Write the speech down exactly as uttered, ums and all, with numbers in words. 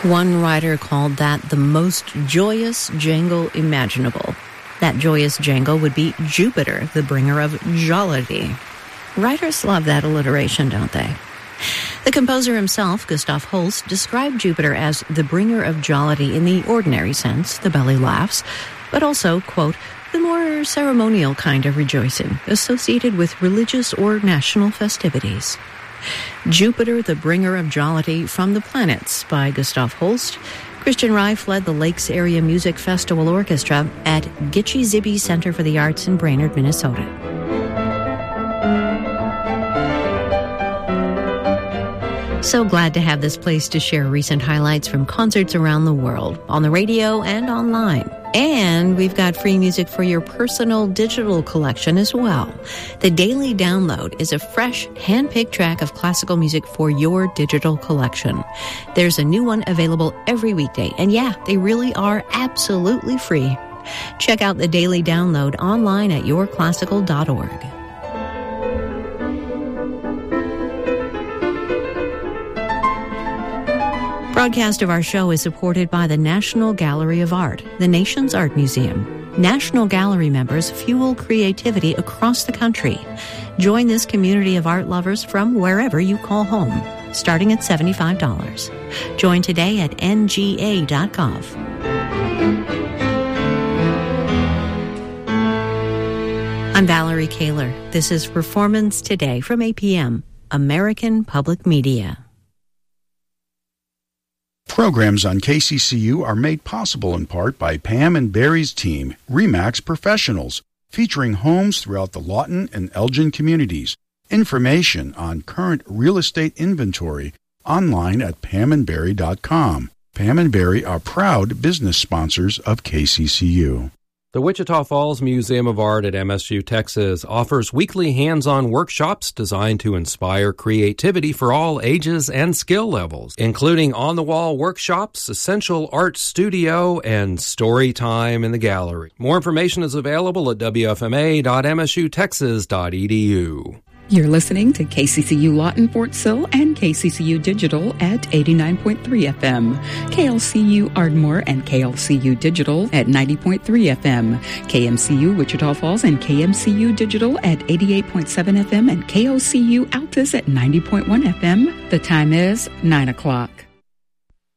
One writer called that the most joyous jangle imaginable. That joyous jangle would be Jupiter, the bringer of jollity. Writers love that alliteration, don't they? The composer himself, Gustav Holst, described Jupiter as the bringer of jollity in the ordinary sense, the belly laughs, but also, quote, the more ceremonial kind of rejoicing associated with religious or national festivities. Jupiter, the bringer of jollity from the planets by Gustav Holst. Christian Reif led the Lakes Area Music Festival Orchestra at Gitche Zibbe Center for the Arts in Brainerd, Minnesota. So glad to have this place to share recent highlights from concerts around the world, on the radio and online. And we've got free music for your personal digital collection as well. The Daily Download is a fresh, hand-picked track of classical music for your digital collection. There's a new one available every weekday, and yeah, they really are absolutely free. Check out the Daily Download online at your classical dot org. Broadcast of our show is supported by the National Gallery of Art, the nation's art museum. National Gallery members fuel creativity across the country. Join this community of art lovers from wherever you call home, starting at seventy-five dollars. Join today at N G A dot gov. I'm Valerie Kaler. This is Performance Today from A P M, American Public Media. Programs on K C C U are made possible in part by Pam and Barry's team, RE/MAX Professionals, featuring homes throughout the Lawton and Elgin communities. Information on current real estate inventory online at pam and barry dot com. Pam and Barry are proud business sponsors of K C C U. The Wichita Falls Museum of Art at M S U Texas offers weekly hands-on workshops designed to inspire creativity for all ages and skill levels, including on-the-wall workshops, essential art studio, and story time in the gallery. More information is available at w f m a dot m s u texas dot e d u. You're listening to K C C U Lawton Fort Sill and K C C U Digital at eighty-nine point three F M. K L C U Ardmore and K L C U Digital at ninety point three F M. K M C U Wichita Falls and K M C U Digital at eighty-eight point seven F M and K O C U Altus at ninety point one F M. The time is nine o'clock.